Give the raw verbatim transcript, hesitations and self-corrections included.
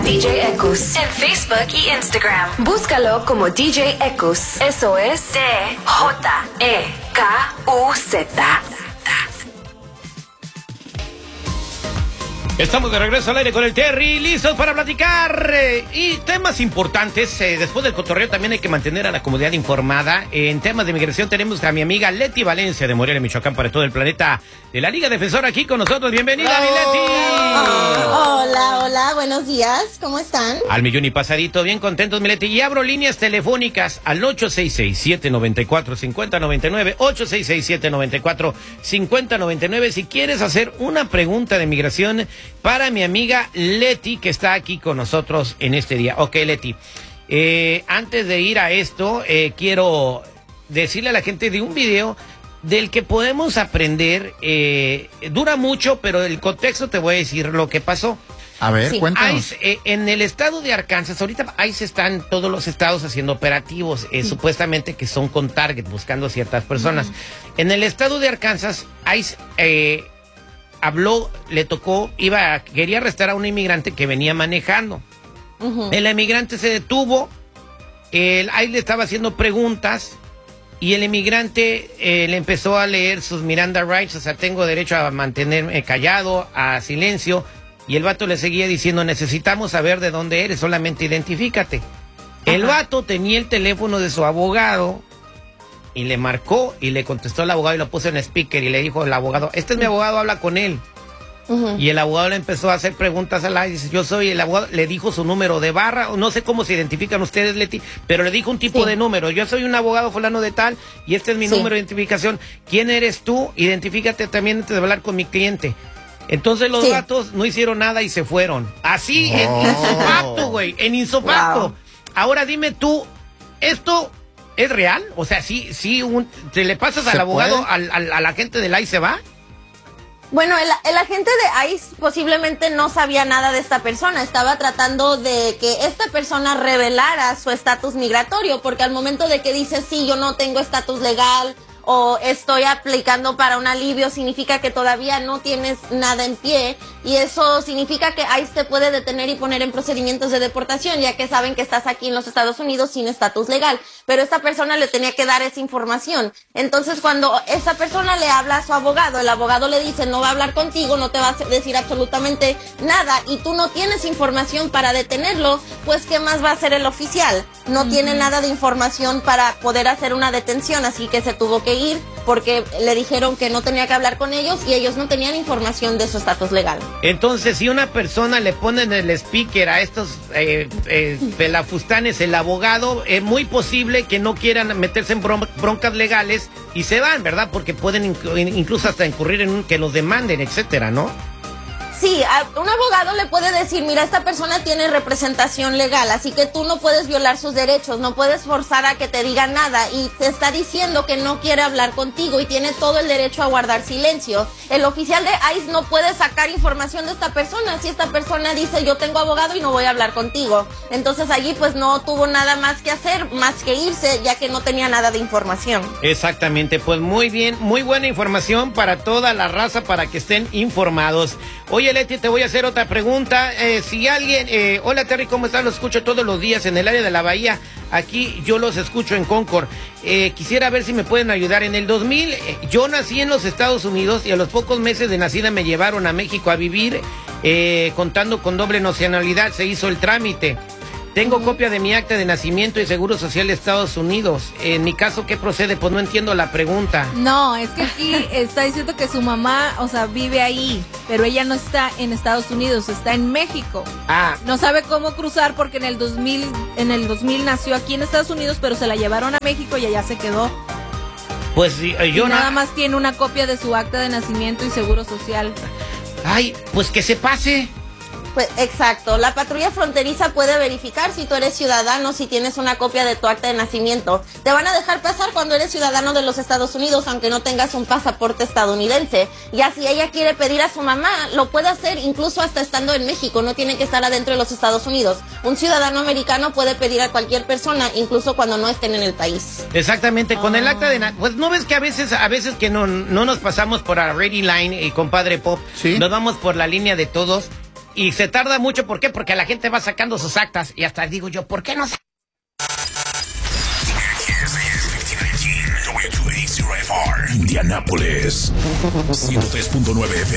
D J Ekus en Facebook y Instagram. Búscalo como D J Ekus. Eso es D J E K U Z. Estamos de regreso al aire con el Terry, listos para platicar eh, y temas importantes. Eh, después del cotorreo también hay que mantener a la comunidad informada. Eh, en temas de migración tenemos a mi amiga Leti Valencia de Morelia, Michoacán, para todo el planeta, de la Liga Defensora, aquí con nosotros. Bienvenida, oh, mi Leti. Oh, hola, hola, buenos días, ¿cómo están? Al millón y pasadito, bien contentos, mi Leti. Y abro líneas telefónicas al ocho seis seis, siete nueve cuatro, cinco cero nueve nueve, ocho seis seis, siete nueve cuatro, cinco cero nueve nueve. Si quieres hacer una pregunta de migración para mi amiga Leti, que está aquí con nosotros en este día. Ok, Leti, eh, antes de ir a esto, eh, quiero decirle a la gente de un video del que podemos aprender. Eh, dura mucho, pero el contexto te voy a decir lo que pasó. A ver, sí. Cuéntanos. ICE, eh, en el estado de Arkansas, ahorita ICE están todos los estados haciendo operativos, eh, sí. supuestamente que son con target, buscando ciertas personas. Uh-huh. En el estado de Arkansas, ICE... Eh, habló, le tocó, iba, quería arrestar a un inmigrante que venía manejando. Uh-huh. El inmigrante se detuvo, el, ahí le estaba haciendo preguntas y el inmigrante eh, le empezó a leer sus Miranda Rights, o sea, tengo derecho a mantenerme callado, a silencio, y el vato le seguía diciendo, necesitamos saber de dónde eres, solamente identifícate. Uh-huh. El vato tenía el teléfono de su abogado y le marcó y le contestó al abogado y lo puso en speaker y le dijo al abogado, este es mi abogado, habla con él. Uh-huh. Y el abogado le empezó a hacer preguntas al aire, dice, yo soy el abogado, le dijo su número de barra, no sé cómo se identifican ustedes, Leti, pero le dijo un tipo sí. de número, yo soy un abogado fulano de tal y este es mi sí. número de identificación, ¿quién eres tú? Identifícate también antes de hablar con mi cliente. Entonces los sí. gatos no hicieron nada y se fueron. Así, oh. en insofacto, güey, en insofacto. Wow. Ahora dime tú, esto... ¿es real? O sea, sí, sí, un, ¿te le pasas al abogado, al, al, a la gente del ICE se va? Bueno, el, el agente de ICE posiblemente no sabía nada de esta persona, estaba tratando de que esta persona revelara su estatus migratorio, porque al momento de que dice, sí, yo no tengo estatus legal, o estoy aplicando para un alivio, significa que todavía no tienes nada en pie, y eso significa que ICE te puede detener y poner en procedimientos de deportación, ya que saben que estás aquí en los Estados Unidos sin estatus legal, pero esta persona le tenía que dar esa información. Entonces cuando esa persona le habla a su abogado, el abogado le dice, no va a hablar contigo, no te va a decir absolutamente nada, y tú no tienes información para detenerlo, pues ¿qué más va a hacer el oficial? No uh-huh. tiene nada de información para poder hacer una detención, así que se tuvo que ir porque le dijeron que no tenía que hablar con ellos y ellos no tenían información de su estatus legal. Entonces, si una persona le pone en el speaker a estos eh, eh, pelafustanes, el abogado, es muy posible que no quieran meterse en bron broncas legales y se van, ¿verdad? Porque pueden incluso hasta incurrir en un, que los demanden, etcétera, ¿no? Sí, a un abogado le puede decir, mira, esta persona tiene representación legal, así que tú no puedes violar sus derechos, no puedes forzar a que te diga nada, y te está diciendo que no quiere hablar contigo y tiene todo el derecho a guardar silencio. El oficial de ICE no puede sacar información de esta persona si esta persona dice, yo tengo abogado y no voy a hablar contigo. Entonces allí pues no tuvo nada más que hacer, más que irse, ya que no tenía nada de información. Exactamente, pues muy bien, muy buena información para toda la raza, para que estén informados. Oye, Leti, te voy a hacer otra pregunta. Eh, si alguien... Eh, hola, Terry, ¿cómo estás? Los escucho todos los días en el área de la Bahía. Aquí yo los escucho en Concord. Eh, quisiera ver si me pueden ayudar. En el dos mil, eh, yo nací en los Estados Unidos y a los pocos meses de nacida me llevaron a México a vivir. Eh, contando con doble nacionalidad, se hizo el trámite. Tengo copia de mi acta de nacimiento y Seguro Social de Estados Unidos. En mi caso, ¿qué procede? Pues no entiendo la pregunta. No, es que aquí está diciendo que su mamá, o sea, vive ahí, pero ella no está en Estados Unidos, está en México. Ah. No sabe cómo cruzar porque en el dos mil, en el dos mil nació aquí en Estados Unidos, pero se la llevaron a México y allá se quedó. Pues yo y nada más tiene una copia de su acta de nacimiento y Seguro Social. Ay, pues que se pase. Pues, exacto, la patrulla fronteriza puede verificar si tú eres ciudadano, si tienes una copia de tu acta de nacimiento. Te van a dejar pasar cuando eres ciudadano de los Estados Unidos, aunque no tengas un pasaporte estadounidense. Ya si ella quiere pedir a su mamá, lo puede hacer incluso hasta estando en México, no tiene que estar adentro de los Estados Unidos. Un ciudadano americano puede pedir a cualquier persona, incluso cuando no estén en el país. Exactamente, con oh. el acta de... Pues no ves que a veces a veces que no, no nos pasamos por la Ready Line y compadre Pop, ¿sí? Nos vamos por la línea de todos. y se tarda mucho, ¿por qué? Porque la gente va sacando sus actas y hasta digo yo, ¿por qué no? Indianápolis ciento tres punto nueve F